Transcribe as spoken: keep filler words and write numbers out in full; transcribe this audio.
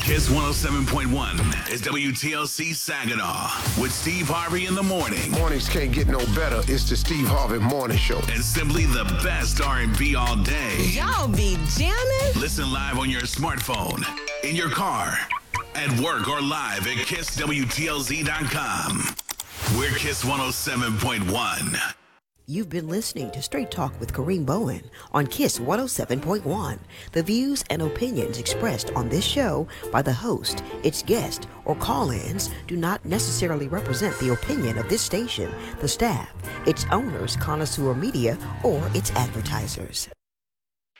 Kiss one oh seven point one is W T L C Saginaw with Steve Harvey in the morning. Mornings can't get no better. It's the Steve Harvey Morning Show. And simply the best R and B all day. Y'all be jamming? Listen live on your smartphone, in your car, at work, or live at kiss W T L Z dot com. We're Kiss one oh seven point one. You've been listening to Straight Talk with Kareem Bowen on Kiss one oh seven point one. The views and opinions expressed on this show by the host, its guest, or call-ins do not necessarily represent the opinion of this station, the staff, its owners, Connoisseur Media, or its advertisers.